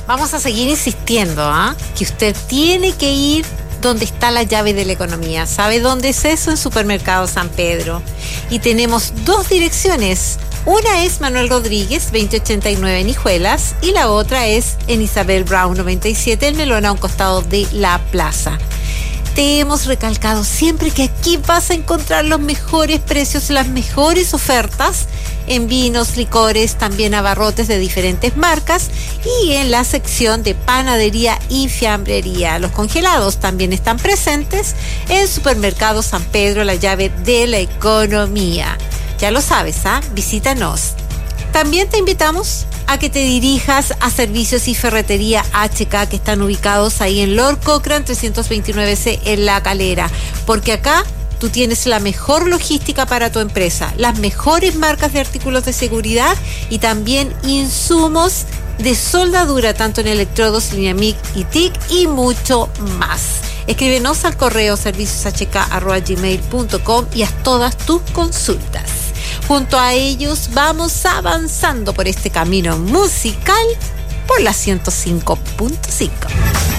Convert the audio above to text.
Vamos a seguir insistiendo, que usted tiene que ir donde está la llave de la economía. ¿Sabe dónde es eso? En Supermercado San Pedro. Y tenemos 2 direcciones. Una es Manuel Rodríguez, 2089 en Hijuelas, y la otra es en Isabel Brown 97, en Melona, a un costado de la plaza. Te hemos recalcado siempre que aquí vas a encontrar los mejores precios, las mejores ofertas en vinos, licores, también abarrotes de diferentes marcas, y en la sección de panadería y fiambrería. Los congelados también están presentes en Supermercado San Pedro, la llave de la economía. Ya lo sabes, visítanos. También te invitamos a que te dirijas a Servicios y Ferretería HK, que están ubicados ahí en Lord Cochrane 329C en La Calera, porque acá tú tienes la mejor logística para tu empresa, las mejores marcas de artículos de seguridad y también insumos de soldadura, tanto en electrodos, línea MIG y TIC y mucho más. Escríbenos al correo servicioshk@gmail.com y haz todas tus consultas. Junto a ellos vamos avanzando por este camino musical por la 105.5.